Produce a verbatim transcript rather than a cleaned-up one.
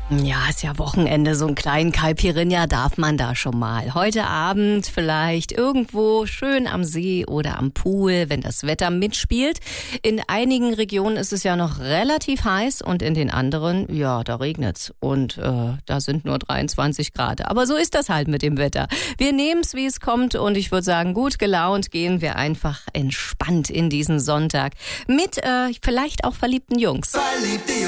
Ja, ist ja Wochenende, so einen kleinen Caipirinha darf man da schon mal. Heute Abend vielleicht irgendwo schön am See oder am Pool, wenn das Wetter mitspielt. In einigen Regionen ist es ja noch relativ heiß und in den anderen, ja, da regnet's. Und äh, da sind nur dreiundzwanzig Grad. Aber so ist das halt mit dem Wetter. Wir nehmen's, wie es kommt, und ich würde sagen, gut gelaunt gehen wir einfach entspannt in diesen Sonntag mit äh, vielleicht auch verliebten Jungs. Verliebte